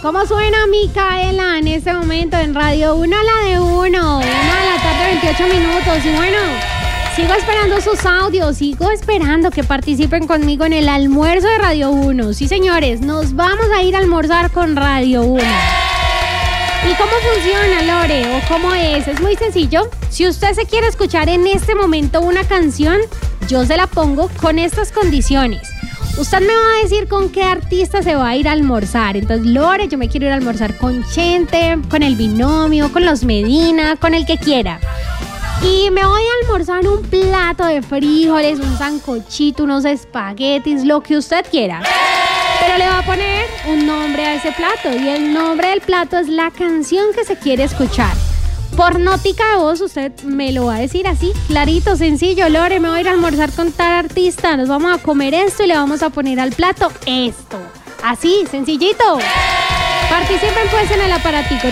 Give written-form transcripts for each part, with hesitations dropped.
¿Cómo suena Micaela en este momento en Radio 1, la de 1? 1 de la tarde, 28 minutos. Y bueno, sigo esperando sus audios, sigo esperando que participen conmigo en el almuerzo de Radio 1. Sí, señores, nos vamos a ir a almorzar con Radio 1. ¿Y cómo funciona, Lore? ¿O cómo es? Es muy sencillo. Si usted se quiere escuchar en este momento una canción, yo se la pongo con estas condiciones. Usted me va a decir con qué artista se va a ir a almorzar. Entonces, Lore, yo me quiero ir a almorzar con Chente, con el Binomio, con los Medina, con el que quiera. Y me voy a almorzar un plato de frijoles, un sancochito, unos espaguetis, lo que usted quiera. Pero le va a poner un nombre a ese plato. Y el nombre del plato es la canción que se quiere escuchar. Por notica de voz, usted me lo va a decir así, clarito, sencillo. Lore, me voy a ir a almorzar con tal artista. Nos vamos a comer esto y le vamos a poner al plato esto. Así, sencillito. Participen pues en el aparatico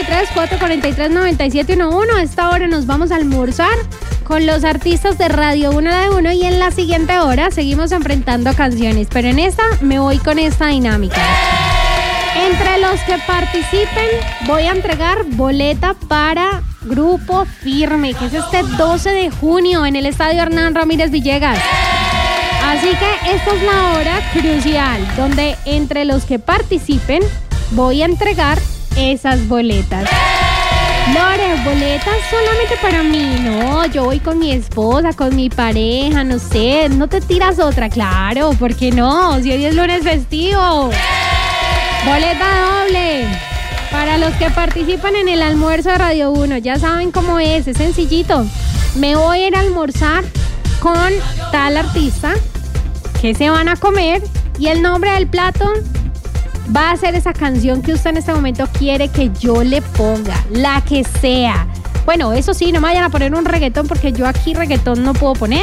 323-443-9711. A esta hora nos vamos a almorzar con los artistas de Radio 1 de 1 y en la siguiente hora seguimos enfrentando canciones. Pero en esta me voy con esta dinámica. Entre los que participen voy a entregar boleta para Grupo Firme, que es este 12 de junio en el Estadio Hernán Ramírez Villegas. Así que esta es la hora crucial, donde entre los que participen voy a entregar esas boletas. Lore, boletas solamente para mí. No, yo voy con mi esposa, con mi pareja, no sé. No te tiras otra, claro, ¿por qué no? Si hoy es lunes festivo. Boleta doble para los que participan en el almuerzo de Radio 1. Ya saben cómo es sencillito. Me voy a ir a almorzar con tal artista, que se van a comer y el nombre del plato va a ser esa canción que usted en este momento quiere que yo le ponga, la que sea. Bueno, eso sí, no me vayan a poner un reggaetón porque yo aquí reggaetón no puedo poner.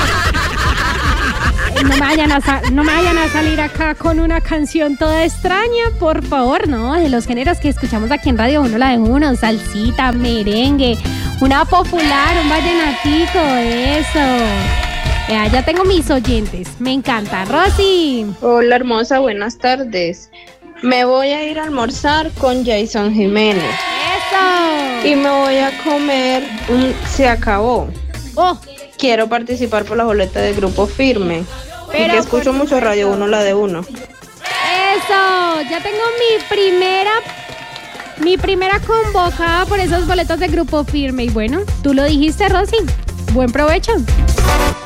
No me vayan a salir acá con una canción toda extraña, por favor, no, de los géneros que escuchamos aquí en Radio 1, la de 1, salsita, merengue, una popular, un vallenatico, eso. Ya tengo mis oyentes, me encanta. Rosy. Hola hermosa, buenas tardes. Me voy a ir a almorzar con Jason Jiménez. ¡Eso! Y me voy a comer un Se Acabó. ¡Oh! Quiero participar por la boleta del Grupo Firme. Pero y que escucho mucho Radio 1, la de 1. ¡Eso! Ya tengo mi primera convocada por esas boletas de Grupo Firme. Y bueno, tú lo dijiste, Rosy. Buen provecho.